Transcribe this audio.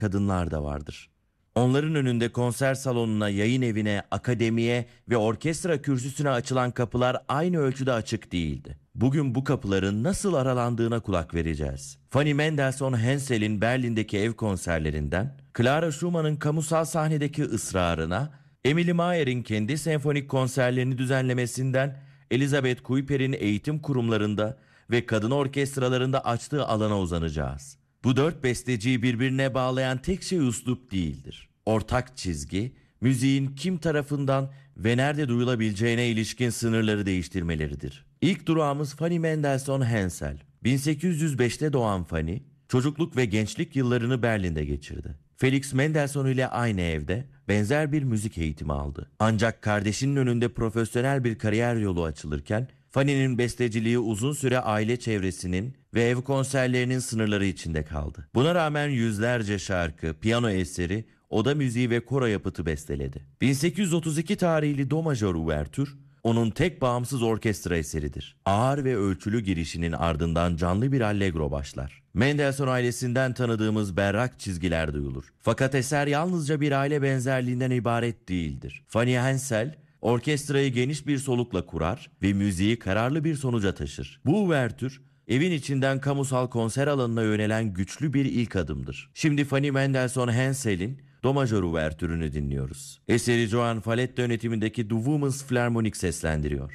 kadınlar da vardır. Onların önünde konser salonuna, yayın evine, akademiye ve orkestra kürsüsüne açılan kapılar aynı ölçüde açık değildi. Bugün bu kapıların nasıl aralandığına kulak vereceğiz. Fanny Mendelssohn Hensel'in Berlin'deki ev konserlerinden, Clara Schumann'ın kamusal sahnedeki ısrarına, Emily Mayer'in kendi senfonik konserlerini düzenlemesinden, Elizabeth Kuiper'in eğitim kurumlarında ve kadın orkestralarında açtığı alana uzanacağız. Bu dört besteciyi birbirine bağlayan tek şey üslup değildir. Ortak çizgi, müziğin kim tarafından ve nerede duyulabileceğine ilişkin sınırları değiştirmeleridir. İlk durağımız Fanny Mendelssohn Hensel. 1805'te doğan Fanny, çocukluk ve gençlik yıllarını Berlin'de geçirdi. Felix Mendelssohn ile aynı evde benzer bir müzik eğitimi aldı. Ancak kardeşinin önünde profesyonel bir kariyer yolu açılırken, Fanny'nin besteciliği uzun süre aile çevresinin ve ev konserlerinin sınırları içinde kaldı. Buna rağmen yüzlerce şarkı, piyano eseri, oda müziği ve koro yapıtı besteledi. 1832 tarihli Do majör uvertür, onun tek bağımsız orkestra eseridir. Ağır ve ölçülü girişinin ardından canlı bir allegro başlar. Mendelssohn ailesinden tanıdığımız berrak çizgiler duyulur. Fakat eser yalnızca bir aile benzerliğinden ibaret değildir. Fanny Hensel, orkestrayı geniş bir solukla kurar ve müziği kararlı bir sonuca taşır. Bu uvertür, evin içinden kamusal konser alanına yönelen güçlü bir ilk adımdır. Şimdi Fanny Mendelssohn Hensel'in Do majör uvertürünü dinliyoruz. Eseri Johann Falette yönetimindeki The Women's Philharmonic seslendiriyor.